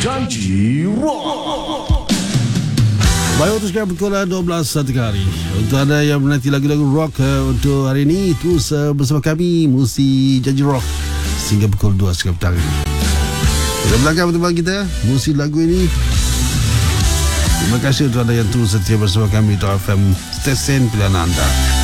Janji Rock. Baik, untuk sekarang pukul 12 hari. Untuk anda yang menanti lagu-lagu rock untuk hari ini, terus bersama kami Musi Janji Rock sehingga pukul 2 sekarang petang. Kita belakang pertemuan kita Musi lagu ini. Terima kasih untuk anda yang terus setia bersama kami di FM stesen pilihan anda.